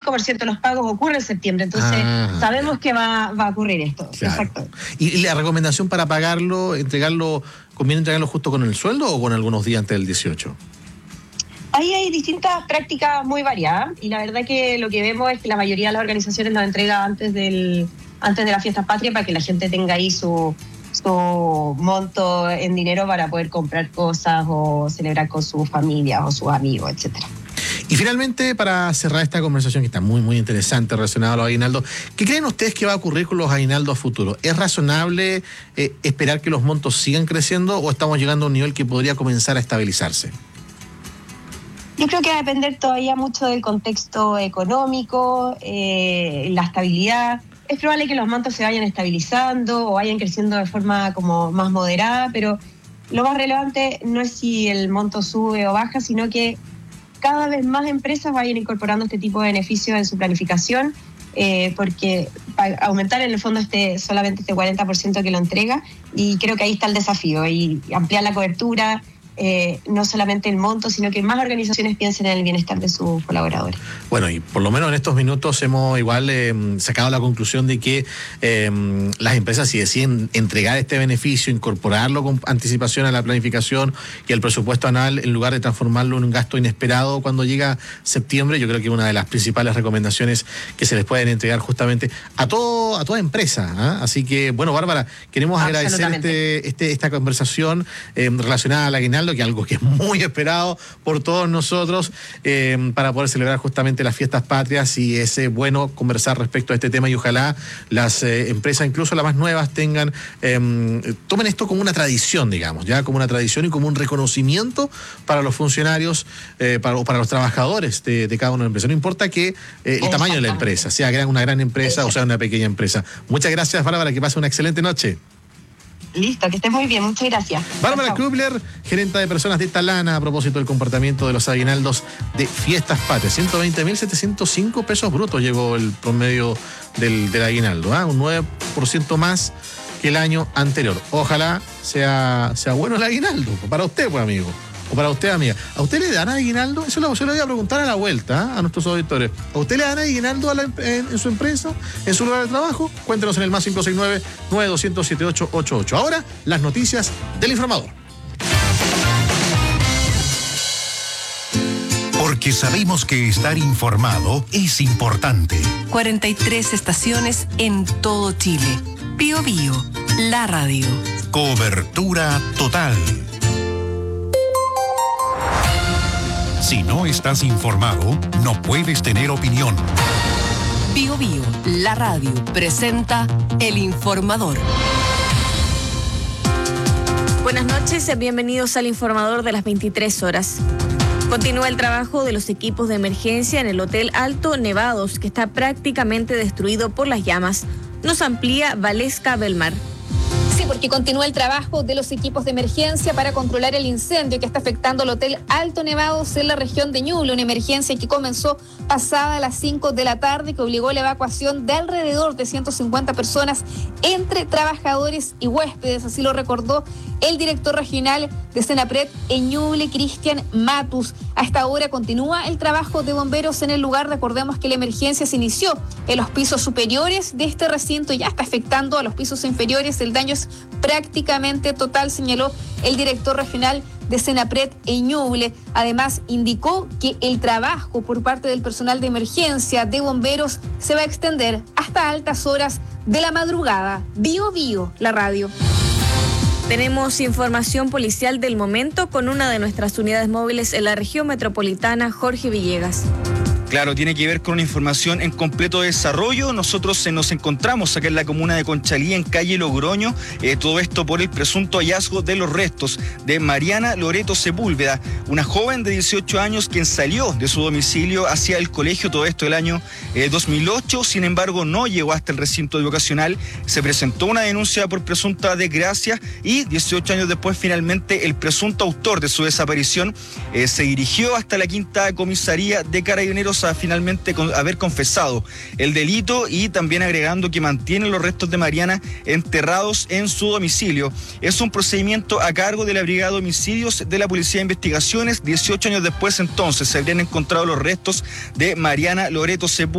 95% de los pagos ocurre en septiembre, entonces sabemos que va a ocurrir esto. Claro. Exacto. ¿Y la recomendación para pagarlo, conviene entregarlo justo con el sueldo o con algunos días antes del 18? Ahí hay distintas prácticas muy variadas y la verdad que lo que vemos es que la mayoría de las organizaciones lo entrega antes de las fiestas patrias para que la gente tenga ahí su monto en dinero para poder comprar cosas o celebrar con su familia o sus amigos, etcétera. Y finalmente, para cerrar esta conversación que está muy, muy interesante relacionada a los aguinaldos, ¿qué creen ustedes que va a ocurrir con los aguinaldos a futuro? ¿Es razonable esperar que los montos sigan creciendo o estamos llegando a un nivel que podría comenzar a estabilizarse? Yo creo que va a depender todavía mucho del contexto económico, la estabilidad. Es probable que los montos se vayan estabilizando o vayan creciendo de forma como más moderada, pero lo más relevante no es si el monto sube o baja, sino que cada vez más empresas vayan incorporando este tipo de beneficios en su planificación, porque para aumentar en el fondo solamente este 40% que lo entrega, y creo que ahí está el desafío, y ampliar la cobertura, no solamente el monto, sino que más organizaciones piensen en el bienestar de sus colaboradores. Bueno, y por lo menos en estos minutos hemos igual sacado la conclusión de que las empresas, si deciden entregar este beneficio, incorporarlo con anticipación a la planificación y al presupuesto anual, en lugar de transformarlo en un gasto inesperado cuando llega septiembre, yo creo que es una de las principales recomendaciones que se les pueden entregar justamente a toda empresa, ¿eh? Así que, bueno, Bárbara, queremos agradecer esta conversación relacionada al aguinaldo, que es algo que es muy esperado por todos nosotros para poder celebrar justamente las fiestas patrias, y es bueno conversar respecto a este tema, y ojalá las empresas, incluso las más nuevas, tomen esto como una tradición, digamos, ya como una tradición y como un reconocimiento para los funcionarios o para los trabajadores de cada una de las empresas. No importa que el tamaño de la empresa, sea una gran empresa o sea una pequeña empresa. Muchas gracias, Bárbara, que pase una excelente noche. Listo, que estés muy bien, muchas gracias. Bárbara Krubler, gerenta de personas de Talana, a propósito del comportamiento de los aguinaldos de fiestas patrias. 120.705 pesos brutos llegó el promedio del aguinaldo, un 9% más que el año anterior. Ojalá sea bueno el aguinaldo, para usted, pues, amigo. O para usted, amiga. ¿A usted le dan aguinaldo? Eso se lo voy a preguntar a la vuelta, a nuestros auditores. ¿A usted le dan aguinaldo en su empresa, en su lugar de trabajo? Cuéntenos en el más 569-9200-7888. Ahora, las noticias del informador. Porque sabemos que estar informado es importante. 43 estaciones en todo Chile. Bío Bío, la radio. Cobertura total. Si no estás informado, no puedes tener opinión. Bío Bío, la radio, presenta El Informador. Buenas noches, bienvenidos al Informador de las 23 horas. Continúa el trabajo de los equipos de emergencia en el Hotel Alto Nevados, que está prácticamente destruido por las llamas. Nos amplía Valesca Belmar. Sí, porque continúa el trabajo de los equipos de emergencia para controlar el incendio que está afectando al Hotel Alto Nevados en la región de Ñuble, una emergencia que comenzó pasada las 5 de la tarde, que obligó a la evacuación de alrededor de 150 personas entre trabajadores y huéspedes, así lo recordó el director regional de Senapred en Ñuble, Cristian Matus. A esta hora continúa el trabajo de bomberos en el lugar. Recordemos que la emergencia se inició en los pisos superiores de este recinto, ya está afectando a los pisos inferiores. El daño es prácticamente total, señaló el director regional de Senapred en Ñuble. Además, indicó que el trabajo por parte del personal de emergencia de bomberos se va a extender hasta altas horas de la madrugada. Bío Bío, la radio. Tenemos información policial del momento con una de nuestras unidades móviles en la región metropolitana, Jorge Villegas. Claro, tiene que ver con una información en completo desarrollo. Nosotros nos encontramos acá en la comuna de Conchalí, en calle Logroño, todo esto por el presunto hallazgo de los restos de Mariana Loreto Sepúlveda, una joven de 18 años quien salió de su domicilio hacia el colegio, todo esto el año 2008, sin embargo no llegó hasta el recinto educacional, se presentó una denuncia por presunta desgracia y 18 años después finalmente el presunto autor de su desaparición se dirigió hasta la quinta comisaría de Carabineros a finalmente haber confesado el delito y también agregando que mantiene los restos de Mariana enterrados en su domicilio. Es un procedimiento a cargo de la Brigada de Homicidios de la Policía de Investigaciones. 18 años después entonces se habrían encontrado los restos de Mariana Loreto Sepúlveda.